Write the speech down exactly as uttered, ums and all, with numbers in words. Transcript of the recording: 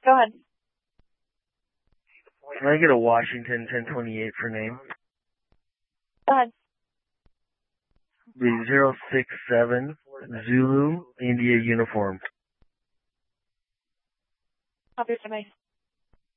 Go ahead. Can I get a Washington ten twenty-eight for name? Go ahead. The zero six seven Zulu India uniform. Copy your